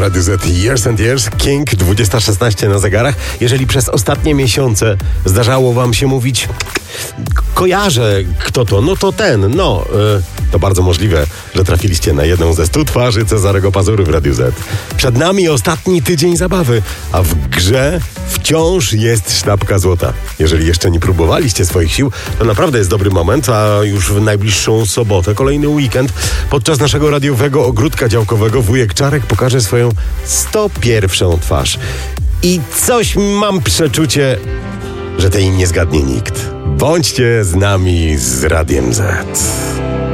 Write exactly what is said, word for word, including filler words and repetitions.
Radiu Z. Years and Years, King, dwudziesta szesnaście na zegarach. Jeżeli przez ostatnie miesiące zdarzało wam się mówić kojarzę kto to, no to ten, no, yy, to bardzo możliwe, że trafiliście na jedną ze stu twarzy Cezarego Pazury w Radiu Z. Przed nami ostatni tydzień zabawy, a w grze wciąż jest sztabka złota. Jeżeli jeszcze nie próbowaliście swoich sił, to naprawdę jest dobry moment, a już w najbliższą sobotę, kolejny weekend, podczas naszego radiowego ogródka działkowego wujek Czarek pokaże swoją sto pierwszą twarz. I coś mam przeczucie, że tej nie zgadnie nikt. Bądźcie z nami z Radiem Z.